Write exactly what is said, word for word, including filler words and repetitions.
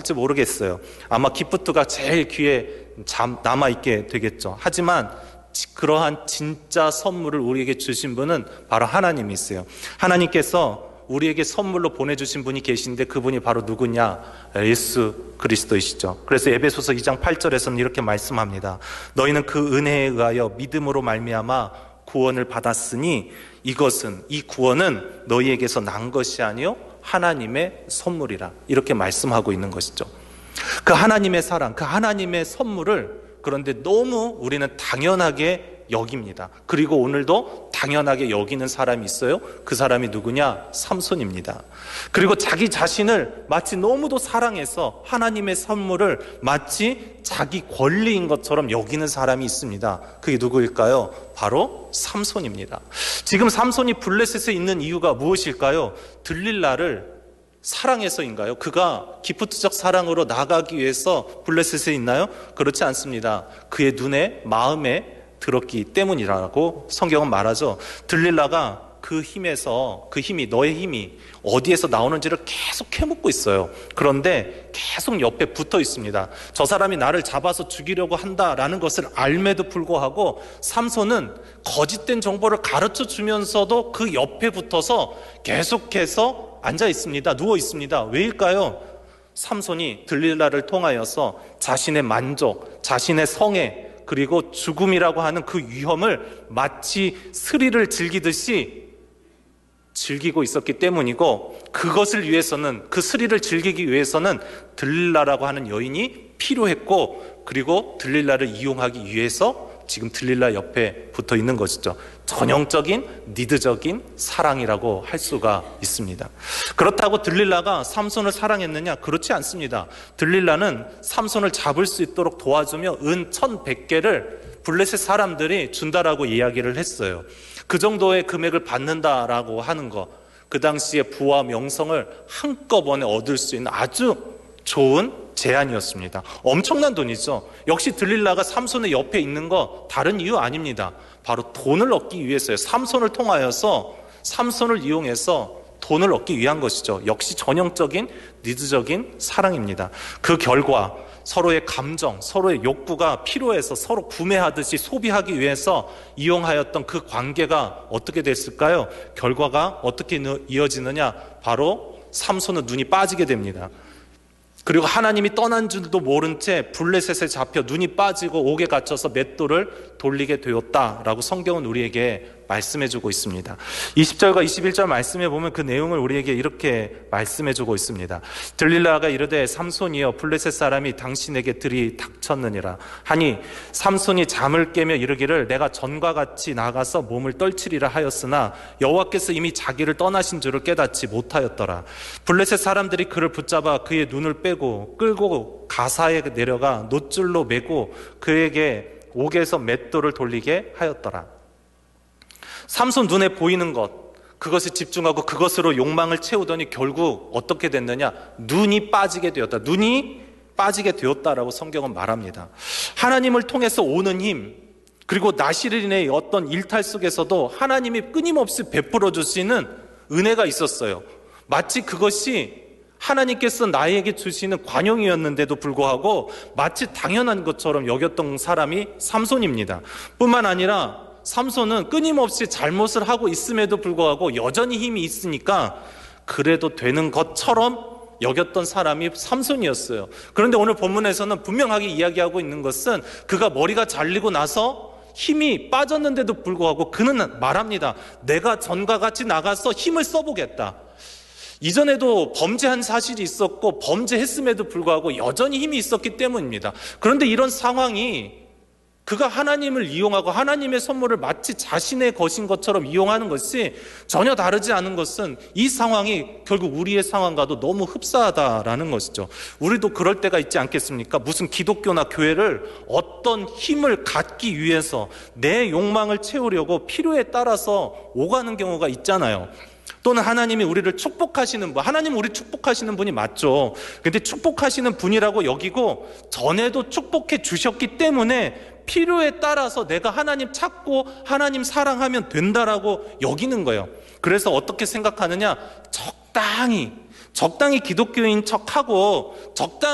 남았을지 모르겠어요. 아마 기프트가 제일 귀에 남아있게 되겠죠. 하지만 그러한 진짜 선물을 우리에게 주신 분은 바로 하나님이세요. 하나님께서 우리에게 선물로 보내주신 분이 계신데 그분이 바로 누구냐? 예수 그리스도이시죠. 그래서 에베소서 이 장 팔 절에서는 이렇게 말씀합니다. 너희는 그 은혜에 의하여 믿음으로 말미암아 구원을 받았으니 이것은, 이 구원은 너희에게서 난 것이 아니요 하나님의 선물이라, 이렇게 말씀하고 있는 것이죠. 그 하나님의 사랑, 그 하나님의 선물을 그런데 너무 우리는 당연하게 여깁니다. 그리고 오늘도 당연하게 여기는 사람이 있어요. 그 사람이 누구냐? 삼손입니다. 그리고 자기 자신을 마치 너무도 사랑해서 하나님의 선물을 마치 자기 권리인 것처럼 여기는 사람이 있습니다. 그게 누구일까요? 바로 삼손입니다. 지금 삼손이 블레셋에 있는 이유가 무엇일까요? 들릴라를 사랑해서인가요? 그가 기프트적 사랑으로 나가기 위해서 블레셋에 있나요? 그렇지 않습니다. 그의 눈에, 마음에 들었기 때문이라고 성경은 말하죠. 들릴라가 그 힘에서, 그 힘이, 너의 힘이 어디에서 나오는지를 계속 캐묻고 있어요. 그런데 계속 옆에 붙어 있습니다. 저 사람이 나를 잡아서 죽이려고 한다라는 것을 알매도 불구하고 삼손은 거짓된 정보를 가르쳐 주면서도 그 옆에 붙어서 계속해서 앉아 있습니다. 누워 있습니다. 왜일까요? 삼손이 들릴라를 통하여서 자신의 만족, 자신의 성애, 그리고 죽음이라고 하는 그 위험을 마치 스릴을 즐기듯이 즐기고 있었기 때문이고, 그것을 위해서는, 그 스릴을 즐기기 위해서는 들릴라라고 하는 여인이 필요했고, 그리고 들릴라를 이용하기 위해서 지금 들릴라 옆에 붙어 있는 것이죠. 전형적인 니드적인 사랑이라고 할 수가 있습니다. 그렇다고 들릴라가 삼손을 사랑했느냐? 그렇지 않습니다. 들릴라는 삼손을 잡을 수 있도록 도와주며 은 천백 개를 블레셋 사람들이 준다라고 이야기를 했어요. 그 정도의 금액을 받는다라고 하는 거, 그 당시에 부와 명성을 한꺼번에 얻을 수 있는 아주 좋은 제안이었습니다. 엄청난 돈이죠. 역시 들릴라가 삼손의 옆에 있는 거 다른 이유 아닙니다. 바로 돈을 얻기 위해서요. 삼손을 통하여서, 삼손을 이용해서 돈을 얻기 위한 것이죠. 역시 전형적인 니드적인 사랑입니다. 그 결과 서로의 감정, 서로의 욕구가 필요해서 서로 구매하듯이 소비하기 위해서 이용하였던 그 관계가 어떻게 됐을까요? 결과가 어떻게 이어지느냐? 바로 삼손은 눈이 빠지게 됩니다. 그리고 하나님이 떠난 줄도 모른 채 블레셋에 잡혀 눈이 빠지고 옥에 갇혀서 맷돌을 돌리게 되었다라고 성경은 우리에게 말씀해주고 있습니다. 이십 절과 이십일 절 말씀해 보면 그 내용을 우리에게 이렇게 말씀해주고 있습니다. 들릴라가 이르되 삼손이여 블레셋 사람이 당신에게 들이 닥쳤느니라 하니 삼손이 잠을 깨며 이르기를 내가 전과 같이 나가서 몸을 떨치리라 하였으나 여호와께서 이미 자기를 떠나신 줄을 깨닫지 못하였더라. 블레셋 사람들이 그를 붙잡아 그의 눈을 빼고 끌고 가사에 내려가 놋줄로 매고 그에게 옥에서 맷돌을 돌리게 하였더라. 삼손 눈에 보이는 것, 그것에 집중하고 그것으로 욕망을 채우더니 결국 어떻게 됐느냐? 눈이 빠지게 되었다. 눈이 빠지게 되었다라고 성경은 말합니다. 하나님을 통해서 오는 힘, 그리고 나시린의 어떤 일탈 속에서도 하나님이 끊임없이 베풀어 주시는 은혜가 있었어요. 마치 그것이 하나님께서 나에게 주시는 관용이었는데도 불구하고 마치 당연한 것처럼 여겼던 사람이 삼손입니다. 뿐만 아니라 삼손은 끊임없이 잘못을 하고 있음에도 불구하고 여전히 힘이 있으니까 그래도 되는 것처럼 여겼던 사람이 삼손이었어요. 그런데 오늘 본문에서는 분명하게 이야기하고 있는 것은 그가 머리가 잘리고 나서 힘이 빠졌는데도 불구하고 그는 말합니다. 내가 전과 같이 나가서 힘을 써보겠다. 이전에도 범죄한 사실이 있었고 범죄했음에도 불구하고 여전히 힘이 있었기 때문입니다. 그런데 이런 상황이 그가 하나님을 이용하고 하나님의 선물을 마치 자신의 것인 것처럼 이용하는 것이 전혀 다르지 않은 것은 이 상황이 결국 우리의 상황과도 너무 흡사하다라는 것이죠. 우리도 그럴 때가 있지 않겠습니까? 무슨 기독교나 교회를 어떤 힘을 갖기 위해서 내 욕망을 채우려고 필요에 따라서 오가는 경우가 있잖아요. 또는 하나님이 우리를 축복하시는 분, 하나님 우리 축복하시는 분이 맞죠. 근데 축복하시는 분이라고 여기고 전에도 축복해 주셨기 때문에 필요에 따라서 내가 하나님 찾고 하나님 사랑하면 된다라고 여기는 거예요. 그래서 어떻게 생각하느냐? 적당히 적당히 기독교인 척하고 적당히